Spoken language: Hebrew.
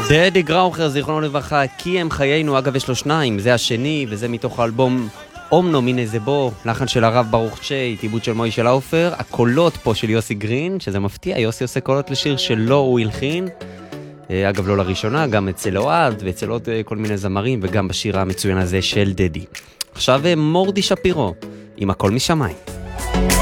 דדי גראוכר, זיכרונו לברכה, כי הם חיינו, אגב יש לו שניים, זה השני, וזה מתוך האלבום אומנו מיני זה בו, לחן של הרב ברוך צ'י, עיבוד של מוישה לאופר, הקולות פה של יוסי גרין, שזה מפתיע, יוסי עושה קולות לשיר שלא הוא הלחין, אגב לא לראשונה, גם אצל אוהד ואצל עוד כל מיני זמרים, וגם בשיר המצוין הזה של דדי. עכשיו מורדי שפירו, עם הכל משמיים.